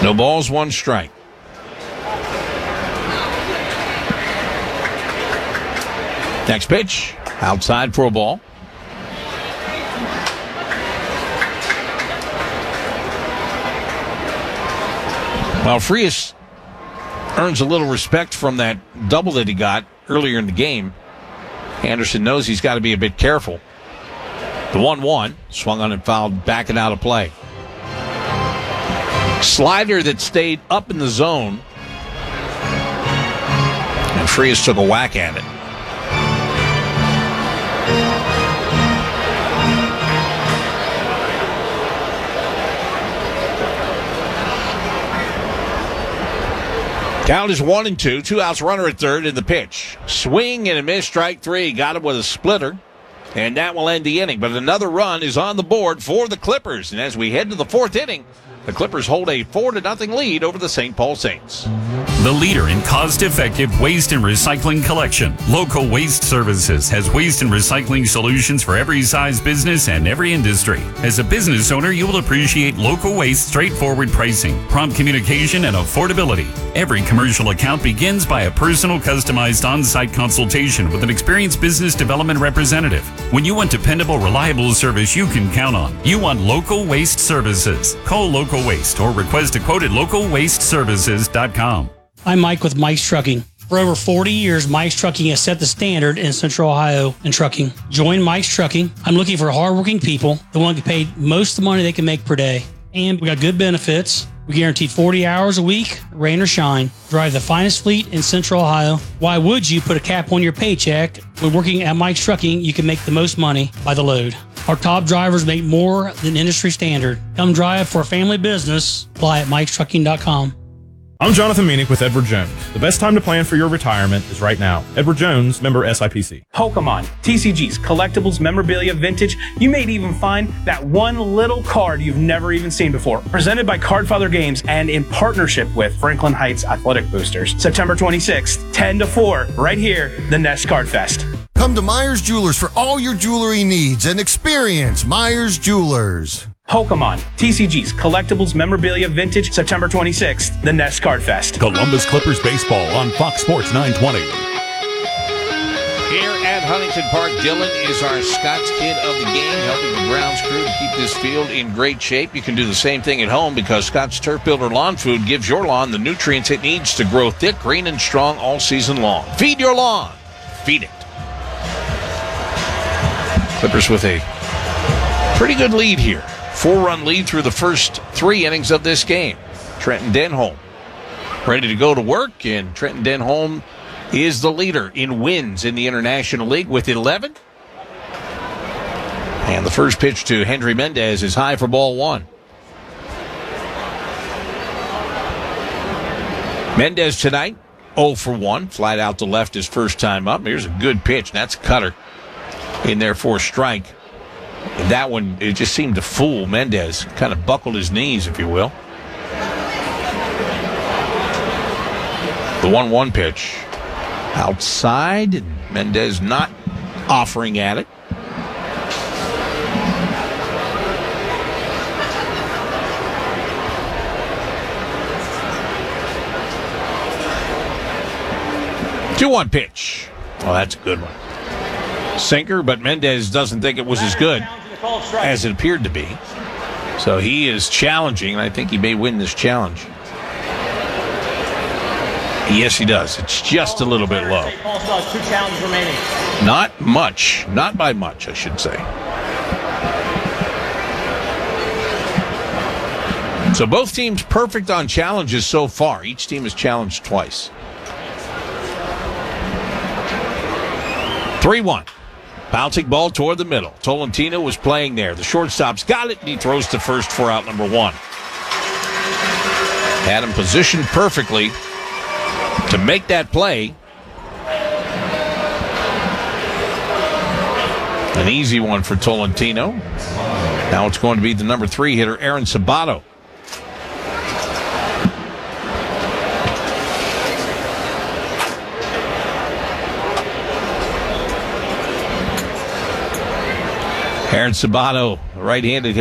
No balls, one strike. Next pitch, outside for a ball. Well, Frias earns a little respect from that double that he got earlier in the game. Anderson knows he's got to be a bit careful. The 1-1, swung on and fouled, backing out of play. Slider that stayed up in the zone, and Frias took a whack at it. Count is 1-2. 2 outs, runner at third in the pitch. Swing and a miss, strike three. Got him with a splitter, and that will end the inning. But another run is on the board for the Clippers. And as we head to the fourth inning, the Clippers hold a 4-0 lead over the St. Paul Saints. The leader in cost-effective waste and recycling collection. Local Waste Services has waste and recycling solutions for every size business and every industry. As a business owner, you will appreciate Local Waste straightforward pricing, prompt communication, and affordability. Every commercial account begins by a personal, customized on-site consultation with an experienced business development representative. When you want dependable, reliable service you can count on, you want Local Waste Services. Call Local Waste or request a quote at localwasteservices.com. I'm Mike with Mike's Trucking. For over 40 years, Mike's Trucking has set the standard in Central Ohio in trucking. Join Mike's Trucking. I'm looking for hardworking people that want to get paid most of the money they can make per day. And we got good benefits. We guarantee 40 hours a week, rain or shine. Drive the finest fleet in Central Ohio. Why would you put a cap on your paycheck? When working at Mike's Trucking, you can make the most money by the load. Our top drivers make more than industry standard. Come drive for a family business. Apply at Mike'sTrucking.com. I'm Jonathan Meanick with Edward Jones. The best time to plan for your retirement is right now. Edward Jones, member SIPC. Pokemon, TCGs, collectibles, memorabilia, vintage. You may even find that one little card you've never even seen before. Presented by Cardfather Games and in partnership with Franklin Heights Athletic Boosters. September 26th, 10 to 4, right here, the Nest Card Fest. Come to Myers Jewelers for all your jewelry needs and experience Myers Jewelers. Pokemon, TCGs, collectibles, memorabilia, vintage, September 26th, the Nest Card Fest. Columbus Clippers baseball on Fox Sports 920. Here at Huntington Park, Dylan is our Scott's Kid of the game, helping the grounds crew to keep this field in great shape. You can do the same thing at home because Scott's Turf Builder Lawn Food gives your lawn the nutrients it needs to grow thick, green, and strong all season long. Feed your lawn. Feed it. Clippers with a pretty good lead here. 4-run lead through the first 3 innings of this game. Trenton Denholm ready to go to work, and Trenton Denholm is the leader in wins in the International League with 11. And the first pitch to Hendry Mendez is high for ball 1. Mendez tonight, 0 for 1. Flied out to left his first time up. Here's a good pitch. That's a cutter in there for a strike. And that one, it just seemed to fool Mendez. Kind of buckled his knees, if you will. The 1-1 pitch. Outside, and Mendez not offering at it. The 2-1 pitch. Oh, that's a good one. Sinker, but Mendez doesn't think it was as good as it appeared to be. So he is challenging, and I think he may win this challenge. Yes, he does. It's just a little bit low. 2 challenges remaining. Not much. Not by much, I should say. So both teams perfect on challenges so far. Each team has challenged twice. 3-1. Bouncing ball toward the middle. Tolentino was playing there. The shortstop's got it, and he throws to first for out number 1. Had him positioned perfectly to make that play. An easy one for Tolentino. Now it's going to be the number 3 hitter, Aaron Sabato. Aaron Sabato, right-handed